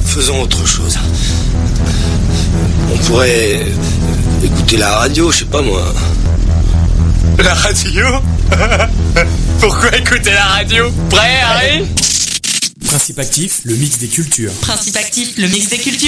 Faisons autre chose. On pourrait écouter la radio, je sais pas moi. La radio? Pourquoi écouter la radio? Prêt, Harry? Principe actif, le mix des cultures. Principe actif, le mix des cultures.